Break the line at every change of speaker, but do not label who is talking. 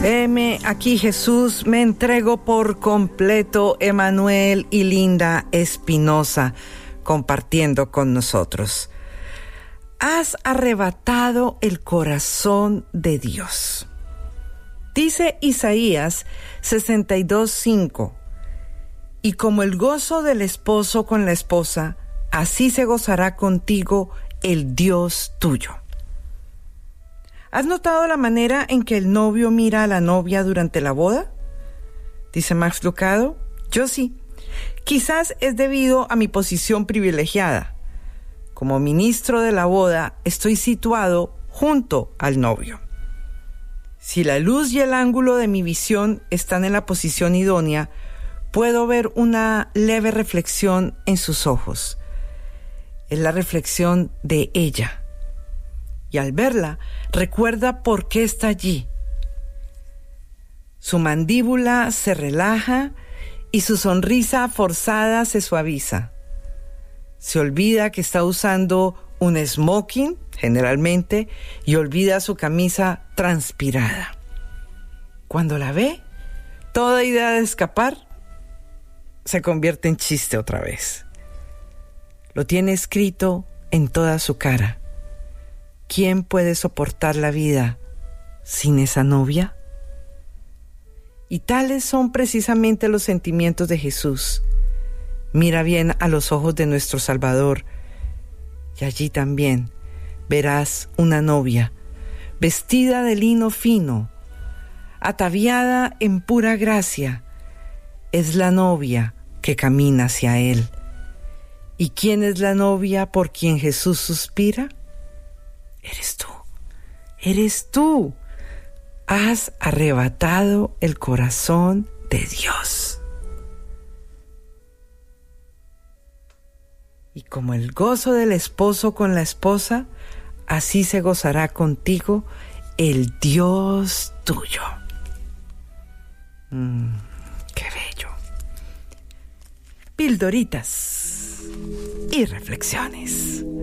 Heme aquí, Jesús, me entrego por completo. Emanuel y Linda Espinosa compartiendo con nosotros. Has arrebatado el corazón de Dios. Dice Isaías 62:5, y como el gozo del esposo con la esposa, así se gozará contigo el Dios tuyo. ¿Has notado la manera en que el novio mira a la novia durante la boda? Dice Max Lucado. Yo sí. Quizás es debido a mi posición privilegiada. Como ministro de la boda, estoy situado junto al novio. Si la luz y el ángulo de mi visión están en la posición idónea, puedo ver una leve reflexión en sus ojos. Es la reflexión de ella. Y al verla, recuerda por qué está allí. Su mandíbula se relaja y su sonrisa forzada se suaviza. Se olvida que está usando un smoking, generalmente, y olvida su camisa transpirada. Cuando la ve, toda idea de escapar se convierte en chiste otra vez. Lo tiene escrito en toda su cara. ¿Quién puede soportar la vida sin esa novia? Y tales son precisamente los sentimientos de Jesús. Mira bien a los ojos de nuestro Salvador, y allí también verás una novia, vestida de lino fino, ataviada en pura gracia. Es la novia que camina hacia Él. ¿Y quién es la novia por quien Jesús suspira? Eres tú, eres tú. Has arrebatado el corazón de Dios. Y como el gozo del esposo con la esposa, así se gozará contigo el Dios tuyo. Qué bello. Pildoritas y reflexiones.